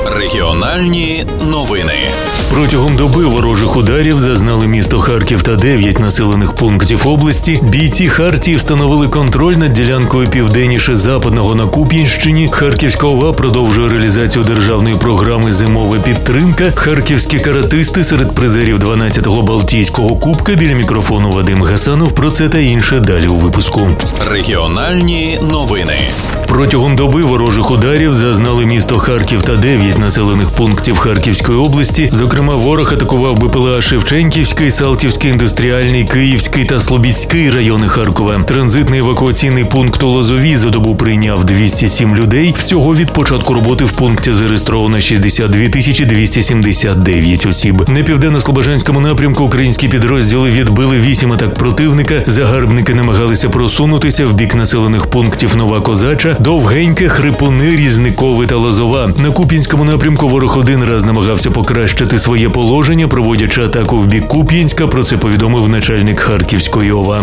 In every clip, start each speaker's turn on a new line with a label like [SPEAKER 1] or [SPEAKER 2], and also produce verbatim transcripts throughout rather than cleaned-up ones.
[SPEAKER 1] Регіональні новини.
[SPEAKER 2] Протягом доби ворожих ударів зазнали місто Харків та дев'ять населених пунктів області. Бійці Хартії встановили контроль над ділянкою південніше Западного на Куп'янщині. Харківська ОВА продовжує реалізацію державної програми «Зимова підтримка». Харківські каратисти серед призерів дванадцятого Балтійського кубка. Біля мікрофону Вадим Гасанов. Про це та інше далі у випуску.
[SPEAKER 1] Регіональні новини.
[SPEAKER 2] Протягом доби ворожих ударів зазнали місто Харків та дев'ять населених пунктів Харківської області. Зокрема, ворог атакував БПЛА Шевченківський, Салтівський, Індустріальний, Київський та Слобідський райони Харкова. Транзитний евакуаційний пункт у Лозовій за добу прийняв двісті сім людей. Всього від початку роботи в пункті зареєстровано шістдесят дві тисячі двісті сімдесят дев'ять осіб. На південно-слобожанському напрямку українські підрозділи відбили вісім атак противника. Загарбники намагалися просунутися в бік населених пунктів Нова Козача, Довгеньке, Хрипуни, Різникове та Лозова. На Куп'янському напрямку ворог один раз намагався покращити своє положення, проводячи атаку в бік Куп'янська. Про це повідомив начальник Харківської ОВА.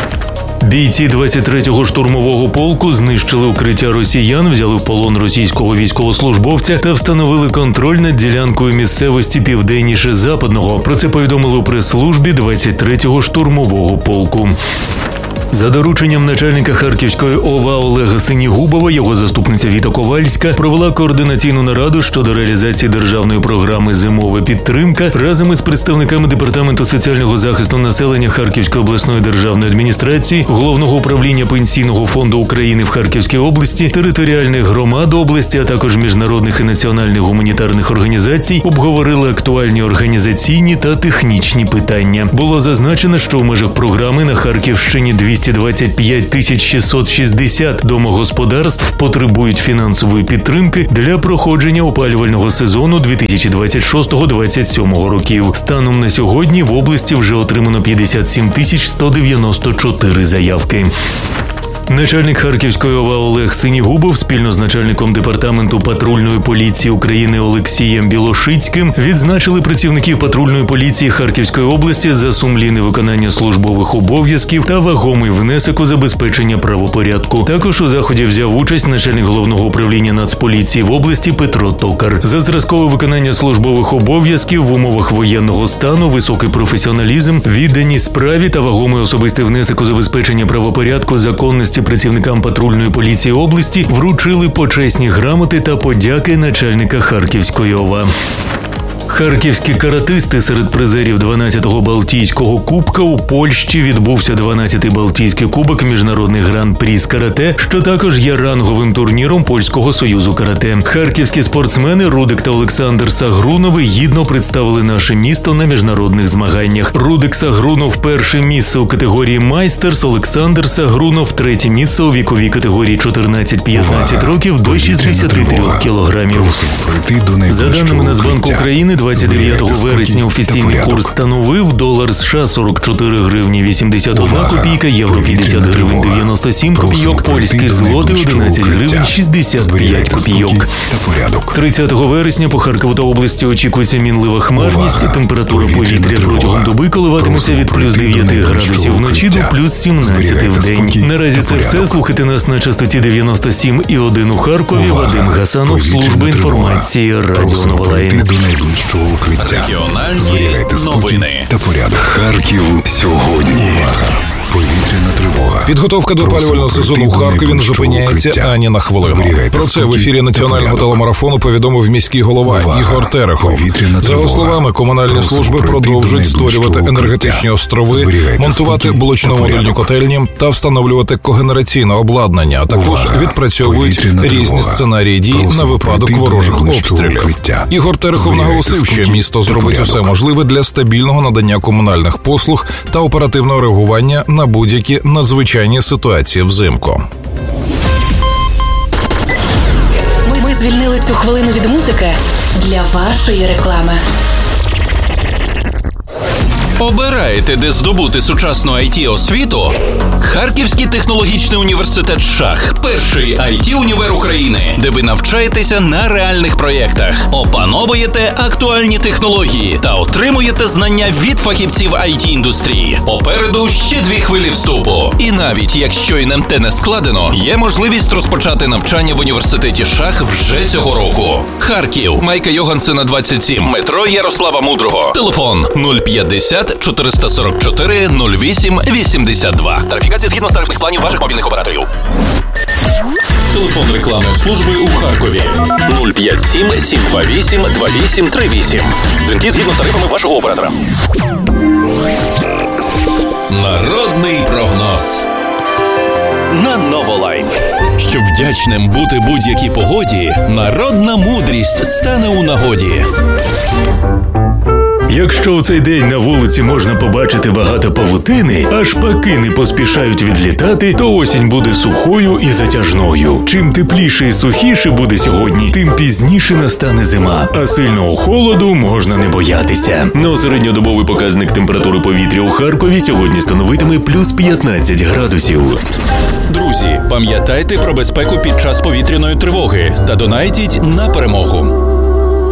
[SPEAKER 2] Бійці двадцять третього штурмового полку знищили укриття росіян, взяли в полон російського військовослужбовця та встановили контроль над ділянкою місцевості південніше Западного. Про це повідомили у прес-службі двадцять третього штурмового полку. За дорученням начальника Харківської ОВА Олега Синігубова, його заступниця Віта Ковальська провела координаційну нараду щодо реалізації державної програми «Зимова підтримка» разом із представниками Департаменту соціального захисту населення Харківської обласної державної адміністрації, Головного управління Пенсійного фонду України в Харківській області, територіальних громад області, а також міжнародних і національних гуманітарних організацій обговорили актуальні організаційні та технічні питання. Було зазначено, що в межах програми на Харківщині двісті двадцять п'ять тисяч шістсот шістдесят домогосподарств потребують фінансової підтримки для проходження опалювального сезону дві тисячі двадцять шостого - двадцять сьомого років. Станом на сьогодні в області вже отримано п'ятдесят сім тисяч сто дев'яносто чотири заявки. Начальник Харківської ОВА Олег Синігубов спільно з начальником Департаменту патрульної поліції України Олексієм Білошицьким відзначили працівників патрульної поліції Харківської області за сумлінне виконання службових обов'язків та вагомий внесок у забезпечення правопорядку. Також у заході взяв участь начальник Головного управління Нацполіції в області Петро Токар. За зразкове виконання службових обов'язків в умовах воєнного стану, високий професіоналізм, відданість справі та вагомий особистий внесок у забезпечення правопорядку, законності працівникам патрульної поліції області вручили почесні грамоти та подяки начальника Харківської ОВА. Харківські каратисти серед призерів дванадцятого Балтійського кубка. У Польщі відбувся дванадцятий Балтійський кубок міжнародний гран-прі з карате, що також є ранговим турніром Польського союзу карате. Харківські спортсмени Рудик та Олександр Сагрунови гідно представили наше місто на міжнародних змаганнях. Рудик Сагрунов – перше місце у категорії майстерс, Олександр Сагрунов – третє місце у віковій категорії чотирнадцять - п'ятнадцять років до шістдесят три кілограмів. За даними Нацбанку України, двадцять дев'ятого вересня офіційний курс становив долар США сорок чотири гривні вісімдесят одна копійка, євро п'ятдесят гривень дев'яносто сім копійок, польський злотий одинадцять гривень шістдесят п'ять копійок. тридцятого вересня по Харкову та області очікується мінлива хмарність, температура повітря протягом доби коливатиметься від плюс дев'яти градусів вночі до плюс сімнадцяти в день. Наразі це все. Слухайте нас на частоті дев'яносто сім і один у Харкові. Вадим Гасанов, служба інформації Радіо Новолайн.
[SPEAKER 1] Регіональні новини.
[SPEAKER 3] Та порядок. Харків сьогодні. Повітряна тривога.
[SPEAKER 4] Підготовка до опалювального сезону у Харкові не зупиняється ані на хвилину. Про це в ефірі національного телемарафону повідомив міський голова Увага. Ігор Терехов. За його словами, комунальні служби продовжують створювати енергетичні острови, монтувати блочно-модульні котельні та встановлювати когенераційне обладнання, а також Увага. відпрацьовують різні сценарії дій на випадок ворожих обстрілів. Укриття. Ігор Терехов наголосив, що місто зробить усе можливе для стабільного надання комунальних послуг та оперативного реагування на будь-які надзвичайні ситуації взимку.
[SPEAKER 5] Ми, ми звільнили цю хвилину від музики для вашої реклами.
[SPEAKER 1] Обираєте, де здобути сучасну ай ті-освіту? Харківський технологічний університет «Шах» – перший ай ті-універ України, де ви навчаєтеся на реальних проєктах, опановуєте актуальні технології та отримуєте знання від фахівців ай ті-індустрії. Попереду ще дві хвилі вступу. І навіть якщо ен ем те не складено, є можливість розпочати навчання в університеті «Шах» вже цього року. Харків. Майка Йогансена, двадцять сім. Метро Ярослава Мудрого. Телефон нуль п'ятдесят чотириста сорок чотири нуль вісім вісімдесят два. Тарифікація згідно з тарифних планів ваших мобільних операторів. Телефон рекламної служби у Харкові нуль п'ять сім сім два вісім два вісім три вісім. Дзвінки згідно з тарифами вашого оператора. Народний прогноз на Новолайн. Щоб вдячним бути будь-якій погоді, народна мудрість стане у нагоді.
[SPEAKER 2] Якщо у цей день на вулиці можна побачити багато павутини, а шпаки не поспішають відлітати, то осінь буде сухою і затяжною. Чим тепліше і сухіше буде сьогодні, тим пізніше настане зима, а сильного холоду можна не боятися. Но середньодобовий показник температури повітря у Харкові сьогодні становитиме плюс п'ятнадцять градусів.
[SPEAKER 1] Друзі, пам'ятайте про безпеку під час повітряної тривоги та донайтіть на перемогу.